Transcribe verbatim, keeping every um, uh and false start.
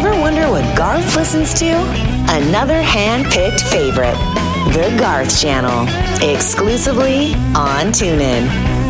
Ever wonder what Garth listens to? Another hand-picked favorite. The Garth Channel. Exclusively on TuneIn.